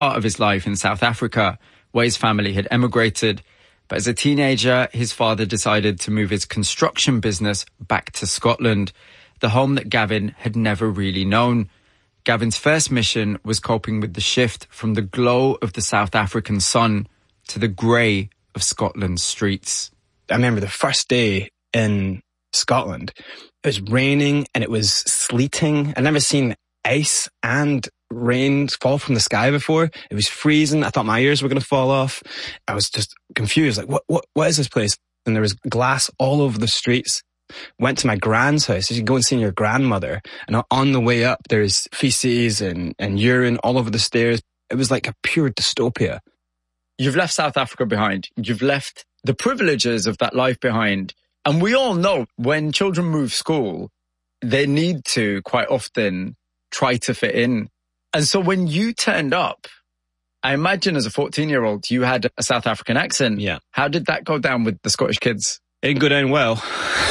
part of his life in South Africa, where his family had emigrated. But as a teenager, his father decided to move his construction business back to Scotland, the home that Gavin had never really known. Gavin's first mission was coping with the shift from the glow of the South African sun to the grey of Scotland's streets. I remember the first day in Scotland, it was raining and it was sleeting. I'd never seen ice and rain fall from the sky before. It was freezing. I thought my ears were going to fall off. I was just confused. Like, what is this place? And there was glass all over the streets. Went to my grand's house. You go and see your grandmother. And on the way up, there's feces and urine all over the stairs. It was like a pure dystopia. You've left South Africa behind. You've left the privileges of that life behind. And we all know when children move school, they need to quite often try to fit in. And so when you turned up, I imagine as a 14-year-old, you had a South African accent. Yeah. How did that go down with the Scottish kids? It didn't go down well.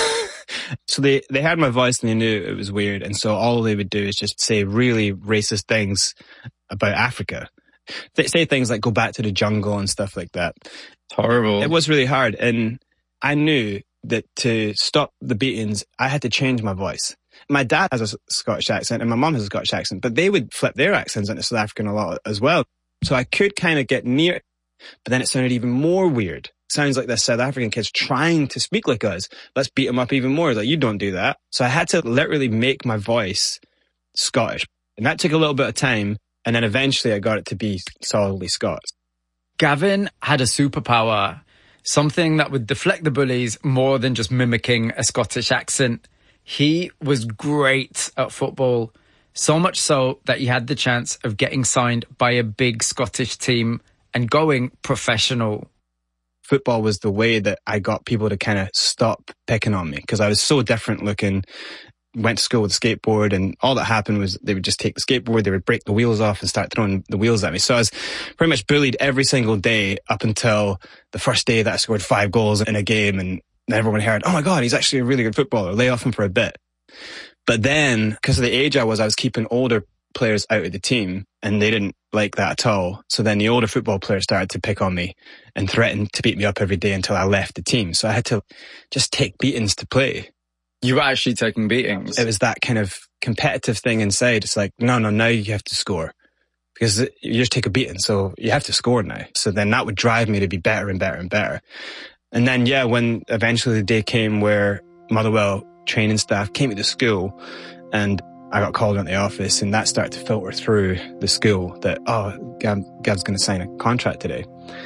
So they heard my voice and they knew it was weird. And so all they would do is just say really racist things about Africa. They say things like go back to the jungle and stuff like that. It's horrible. It was really hard. And I knew that to stop the beatings, I had to change my voice. My dad has a Scottish accent and my mum has a Scottish accent, but they would flip their accents into South African a lot as well. So I could kind of get near it, but then it sounded even more weird. Sounds like this South African kid's trying to speak like us. Let's beat him up even more. Like, you don't do that. So I had to literally make my voice Scottish. And that took a little bit of time. And then eventually I got it to be solidly Scots. Gavin had a superpower, something that would deflect the bullies more than just mimicking a Scottish accent. He was great at football, so much so that he had the chance of getting signed by a big Scottish team and going professional. Football was the way that I got people to kind of stop picking on me because I was so different looking. Went to school with a skateboard, and all that happened was they would just take the skateboard, they would break the wheels off and start throwing the wheels at me. So I was pretty much bullied every single day up until the first day that I scored 5 goals in a game, and everyone heard, oh my God, he's actually a really good footballer. Lay off him for a bit. But then, because of the age I was keeping older players out of the team, and they didn't like that at all. So then the older football players started to pick on me and threaten to beat me up every day until I left the team. So I had to just take beatings to play. You were actually taking beatings? It was that kind of competitive thing inside. It's like, no, now you have to score. Because you just take a beating, so you have to score now. So then that would drive me to be better and better and better. And then, yeah, when eventually the day came where Motherwell training staff came to the school and I got called into the office, and that started to filter through the school that, oh, Gav's going to sign a contract today.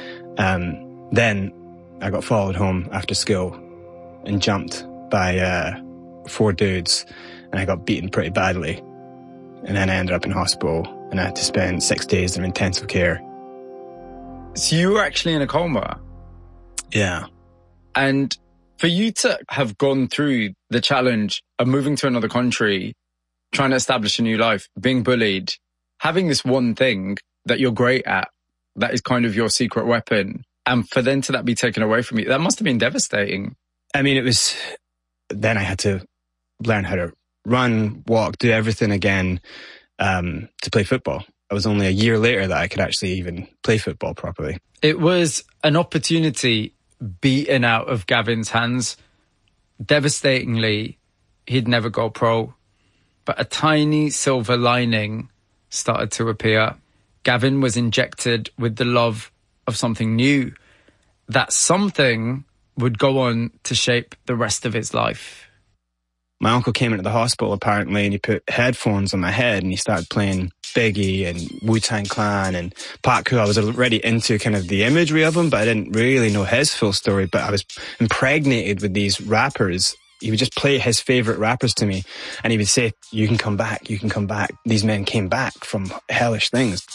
Then I got followed home after school and jumped by 4 dudes, and I got beaten pretty badly. And then I ended up in hospital, and I had to spend 6 days in intensive care. So you were actually in a coma? Yeah. And for you to have gone through the challenge of moving to another country, trying to establish a new life, being bullied, having this one thing that you're great at, that is kind of your secret weapon, and for then to that be taken away from you, that must have been devastating. I mean, then I had to learn how to run, walk, do everything again to play football. It was only a year later that I could actually even play football properly. It was an opportunity beaten out of Gavin's hands. Devastatingly, he'd never go pro. But a tiny silver lining started to appear. Gavin was injected with the love of something new. That something would go on to shape the rest of his life. My uncle came into the hospital apparently, and he put headphones on my head and he started playing Biggie and Wu-Tang Clan and Pac. I was already into kind of the imagery of him, but I didn't really know his full story. But I was impregnated with these rappers. He would just play his favorite rappers to me, and he would say, you can come back, you can come back. These men came back from hellish things.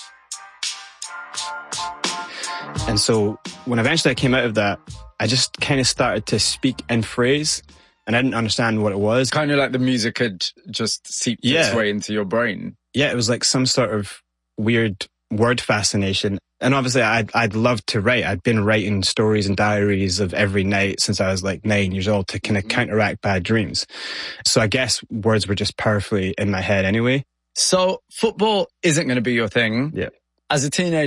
And so when eventually I came out of that, I just kind of started to speak in phrase, and I didn't understand what it was. Kind of like the music had just seeped its way into your brain. Yeah, it was like some sort of weird word fascination. And obviously I'd loved to write. I'd been writing stories and diaries of every night since I was like 9 years old to kind of counteract bad dreams. So I guess words were just powerfully in my head anyway. So football isn't going to be your thing. Yeah. As a teenager,